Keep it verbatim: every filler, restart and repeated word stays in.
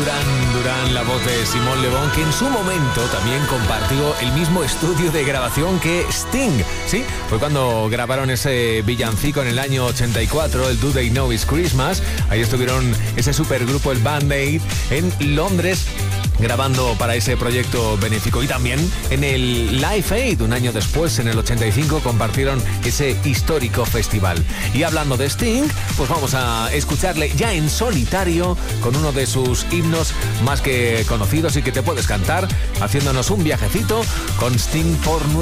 Duran Duran, la voz de Simón Le Bon, que en su momento también compartió el mismo estudio de grabación que Sting. Sí, fue cuando grabaron ese villancico en el año ochenta y cuatro, el Do They Know It's Christmas. Ahí estuvieron ese supergrupo, el Band Aid, en Londres, grabando para ese proyecto benéfico. Y también en el Live Aid, un año después, en el ochenta y cinco, compartieron ese histórico festival. Y hablando de Sting, pues vamos a escucharle ya en solitario con uno de sus himnos más que conocidos y que te puedes cantar, haciéndonos un viajecito con Sting por